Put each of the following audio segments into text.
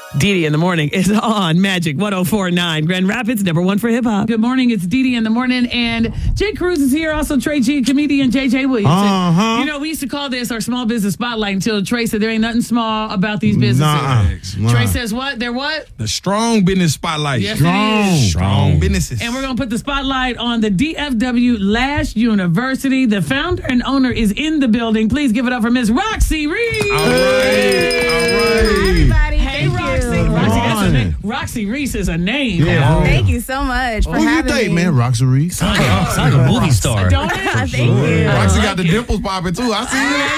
Dee Dee in the morning is on Magic 104.9. Grand Rapids, #1 for hip hop. Good morning. It's Dee Dee in the morning. And Jay Cruz is here. Also, Trey G, comedian JJ Williams. You know, we used to call this our small business spotlight until Trey said there ain't nothing small about these businesses. Trey says what? They're what? The strong business spotlight. Yes, it is. Strong businesses. And we're going to put the spotlight on the DFW Lash University. The founder and owner is in the building. Please give it up for Miss Roxy Reese. All right. Hi, everybody. Hey, Thank Roxy. you. Roxy Reese is a name. Yeah. Thank you so much for Who you having think, me. man? Roxy Reese. Sound like a movie star. Don't it? Thank you. Roxy got the dimples popping too. I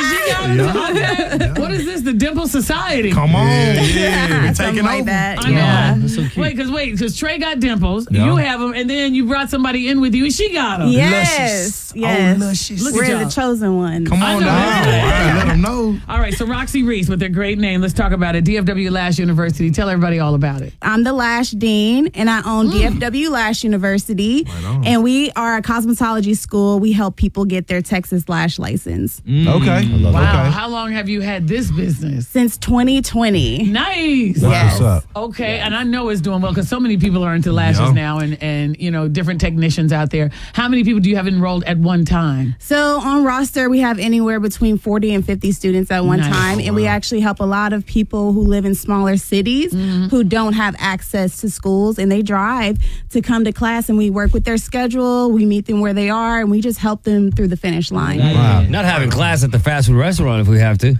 see Okay. What is this? The Dimple Society. you. Come on. Yeah. Something Taking like over. that. I know. Yeah. That's so cute. Wait, because Trey got dimples. Yeah. You have them, and then you brought somebody in with you, and she got them. Yes. Oh, luscious. Look at We're y'all. the chosen one. Come on know. down. Yeah. Let them know. All right, so Roxy Reese with their great name. Let's talk about it. DFW Lash University. Tell everybody all about it. I'm the Lash Dean, and I own DFW Lash University. on. And we are a cosmetology school. We help people get their Texas Lash license. Okay. Wow. Okay. How long have you had this business? Since 2020. Nice. That's what's up. Okay, and I know it's doing well because so many people are into lashes Yeah. now and you know, different technicians out there. How many people do you have enrolled at one time? So on roster, we have anywhere between 40 and 50 students at one Nice. time. And we actually help a lot of people who live in smaller cities who don't have access to schools, and they drive to come to class, and we work with their schedule. We meet them where they are, and we just help them through the finish line. Wow. Not having class at the fast food restaurant if we have to.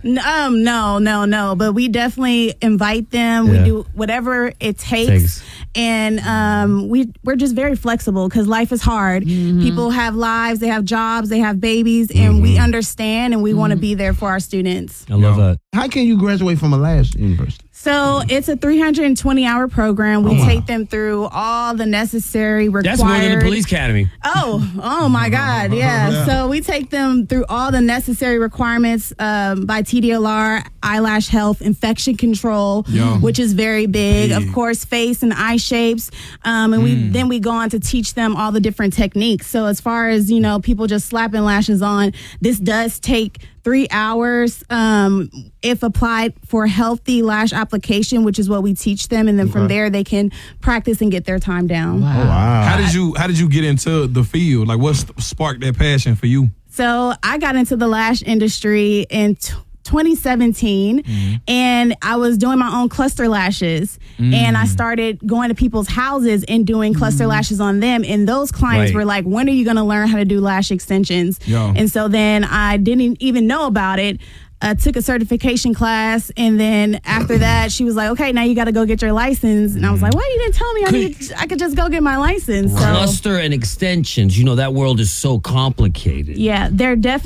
No. But we definitely invite them. Yeah. We do whatever it takes. And we're just very flexible because life is hard. People have lives, they have jobs, they have babies, and we understand, and we want to be there for our students. I love that. How can you graduate from a Lash University? So it's a 320-hour program. We take them through all the necessary required. That's more than the police academy. Oh my God, yeah. So we take them through all the necessary requirements by TDLR, eyelash health, infection control, which is very big. Of course, face and eye shapes, and we go on to teach them all the different techniques. So as far as people just slapping lashes on, this does take 3 hours if applied for healthy lash application, which is what we teach them, and then from there they can practice and get their time down. Oh, wow. How did you get into the field? Like, what sparked that passion for you? So I got into the lash industry in 2017, and I was doing my own cluster lashes, and I started going to people's houses and doing cluster lashes on them, and those clients were like, when are you going to learn how to do lash extensions? And so then I didn't even know about it. I took a certification class, and then after that, she was like, okay, now you got to go get your license. And I was like, why you didn't tell me I could just go get my license? So, Cluster and extensions. That world is so complicated. yeah, they're definitely